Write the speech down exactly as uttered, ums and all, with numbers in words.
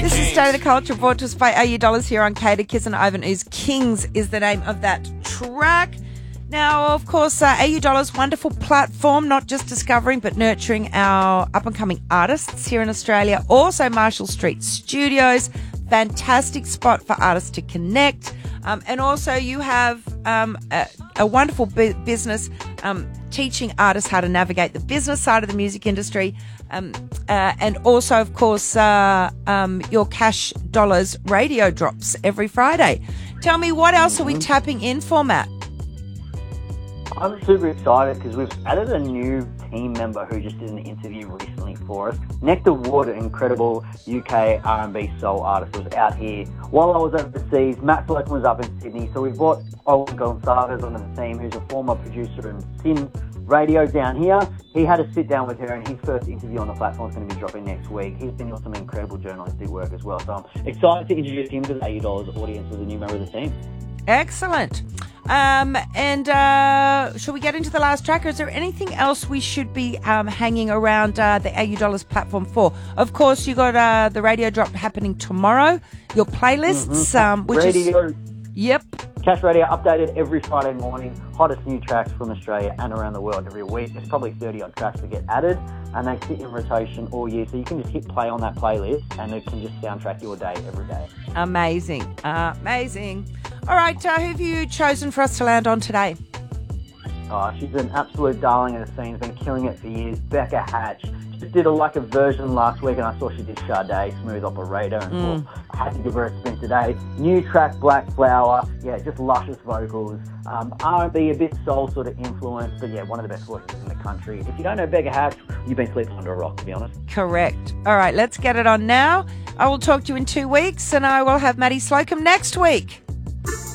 This is State of the Culture, brought to us by A U Dollars here on Kader and Ivan Ooze. Kings is the name of that track. Now, of course, uh, A U Dollars, wonderful platform, not just discovering but nurturing our up-and-coming artists here in Australia. Also, Marshall Street Studios, fantastic spot for artists to connect. Um, and also, you have um, a, a wonderful bu- business um, teaching artists how to navigate the business side of the music industry. Um, uh, and also, of course, uh, um, your Cash Dollars radio drops every Friday. Tell me, what else are we tapping in for, Matt? I'm super excited because we've added a new team member who just did an interview recently for us. Nectar Wood, an incredible U K R and B soul artist, was out here while I was overseas. Matt Slocum was up in Sydney, so we've brought Owen Gonzalez onto the team, who's a former producer in Sin Radio down here. He had a sit down with her, and his first interview on the platform is going to be dropping next week. He's been doing some incredible journalistic work as well, so I'm excited to introduce him to the A U Dollars audience as a new member of the team. Excellent. Um, and uh, shall we get into the last track, or is there anything else we should be um, hanging around uh, the A U Dollars platform for? Of course, you got uh, the radio drop happening tomorrow, your playlists, Mm-hmm. um, which radio. is... Yep. Cash Radio updated every Friday morning, hottest new tracks from Australia and around the world every week. There's probably thirty odd tracks that get added, and they sit in rotation all year, so you can just hit play on that playlist and it can just soundtrack your day every day. Amazing. Uh, amazing. All right, uh, who have you chosen for us to land on today? Oh, she's an absolute darling of the scene, been killing it for years. Becca Hatch. Just did a like a version last week, and I saw she did Sade, Smooth Operator, and Mm. thought I had to give her a spin today. New track, Black Flower. Yeah, just luscious vocals. Um, R and B, a bit soul sort of influence, but yeah, one of the best voices in the country. If you don't know Becca Hatch, you've been sleeping under a rock, to be honest. Correct. All right, let's get it on now. I will talk to you in two weeks, and I will have Maddie Slocum next week.